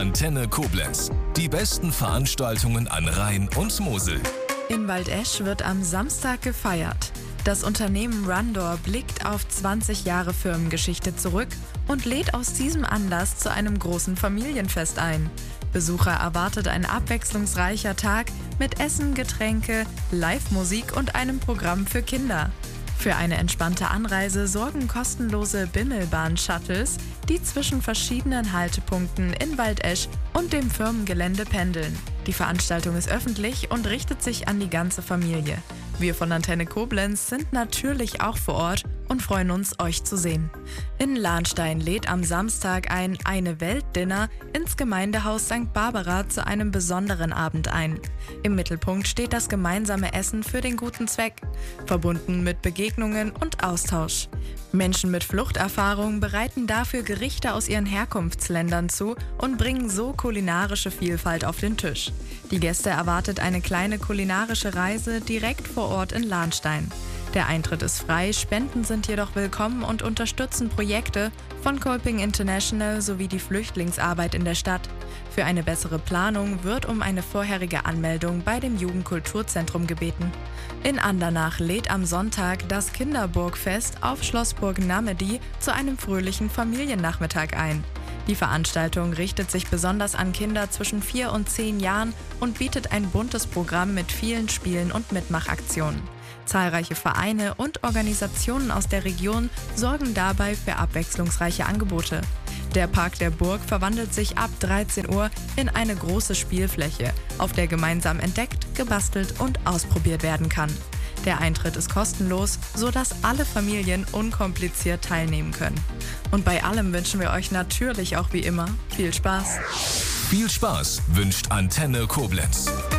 Antenne Koblenz. Die besten Veranstaltungen an Rhein und Mosel. In Waldesch wird am Samstag gefeiert. Das Unternehmen Rundor blickt auf 20 Jahre Firmengeschichte zurück und lädt aus diesem Anlass zu einem großen Familienfest ein. Besucher erwartet ein abwechslungsreicher Tag mit Essen, Getränke, Live-Musik und einem Programm für Kinder. Für eine entspannte Anreise sorgen kostenlose Bimmelbahn-Shuttles, die zwischen verschiedenen Haltepunkten in Waldesch und dem Firmengelände pendeln. Die Veranstaltung ist öffentlich und richtet sich an die ganze Familie. Wir von Antenne Koblenz sind natürlich auch vor Ort und freuen uns, euch zu sehen. In Lahnstein lädt am Samstag ein Eine-Welt-Dinner ins Gemeindehaus St. Barbara zu einem besonderen Abend ein. Im Mittelpunkt steht das gemeinsame Essen für den guten Zweck, verbunden mit Begegnungen und Austausch. Menschen mit Fluchterfahrung bereiten dafür Gerichte aus ihren Herkunftsländern zu und bringen so kulinarische Vielfalt auf den Tisch. Die Gäste erwartet eine kleine kulinarische Reise direkt vor Ort in Lahnstein. Der Eintritt ist frei, Spenden sind jedoch willkommen und unterstützen Projekte von Kolping International sowie die Flüchtlingsarbeit in der Stadt. Für eine bessere Planung wird um eine vorherige Anmeldung bei dem Jugendkulturzentrum gebeten. In Andernach lädt am Sonntag das Kinderburgfest auf Schlossburg Namedy zu einem fröhlichen Familiennachmittag ein. Die Veranstaltung richtet sich besonders an Kinder zwischen 4 und 10 Jahren und bietet ein buntes Programm mit vielen Spielen und Mitmachaktionen. Zahlreiche Vereine und Organisationen aus der Region sorgen dabei für abwechslungsreiche Angebote. Der Park der Burg verwandelt sich ab 13 Uhr in eine große Spielfläche, auf der gemeinsam entdeckt, gebastelt und ausprobiert werden kann. Der Eintritt ist kostenlos, sodass alle Familien unkompliziert teilnehmen können. Und bei allem wünschen wir euch natürlich auch wie immer viel Spaß. Viel Spaß wünscht Antenne Koblenz.